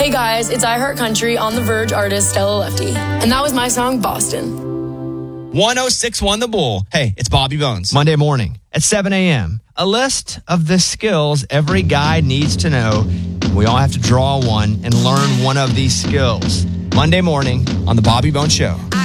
Hey guys, it's I Heart Country on the Verge artist Stella Lefty. And that was my song, Boston. 1061 The Bull. Hey, it's Bobby Bones. Monday morning at 7 a.m. A list of the skills every guy needs to know. We all have to draw one and learn one of these skills. Monday morning on The Bobby Bones Show.